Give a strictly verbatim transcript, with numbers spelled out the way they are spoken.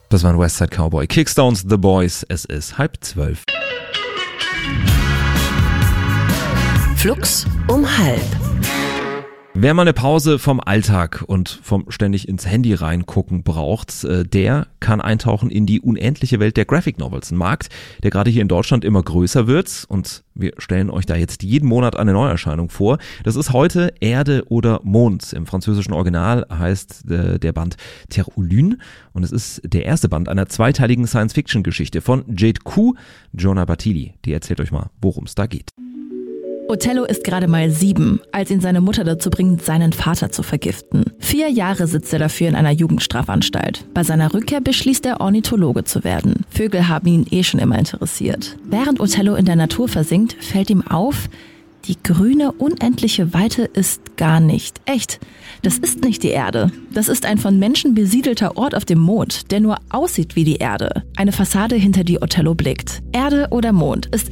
Das war ein Westside Cowboy. Kickstones, The Boys. Es ist halb zwölf. Flux um halb. Wer mal eine Pause vom Alltag und vom ständig ins Handy reingucken braucht, der kann eintauchen in die unendliche Welt der Graphic Novels. Ein Markt, der gerade hier in Deutschland immer größer wird, und wir stellen euch da jetzt jeden Monat eine Neuerscheinung vor. Das ist heute Erde oder Mond. Im französischen Original heißt der Band Terre ou Lune, und es ist der erste Band einer zweiteiligen Science-Fiction-Geschichte von Jade Ku. Jonah Battili, die erzählt euch mal, worum es da geht. Othello ist gerade mal sieben, als ihn seine Mutter dazu bringt, seinen Vater zu vergiften. Vier Jahre sitzt er dafür in einer Jugendstrafanstalt. Bei seiner Rückkehr beschließt er, Ornithologe zu werden. Vögel haben ihn eh schon immer interessiert. Während Othello in der Natur versinkt, fällt ihm auf, die grüne, unendliche Weite ist gar nicht echt. Das ist nicht die Erde. Das ist ein von Menschen besiedelter Ort auf dem Mond, der nur aussieht wie die Erde. Eine Fassade, hinter die Othello blickt. Erde oder Mond ist